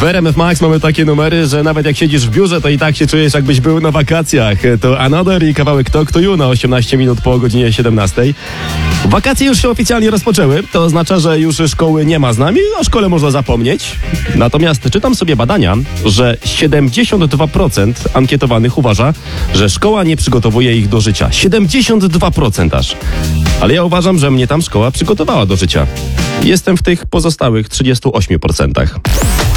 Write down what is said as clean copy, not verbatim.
W RMF Max mamy takie numery, że nawet jak siedzisz w biurze, to i tak się czujesz, jakbyś był na wakacjach. To Another i kawałek Talk to You na 18 minut po godzinie 17. Wakacje już się oficjalnie rozpoczęły. To oznacza, że już szkoły nie ma z nami. O szkole można zapomnieć. Natomiast czytam sobie badania, że 72% ankietowanych uważa, że szkoła nie przygotowuje ich do życia. 72% aż. Ale ja uważam, że mnie tam szkoła przygotowała do życia. Jestem w tych pozostałych 38%.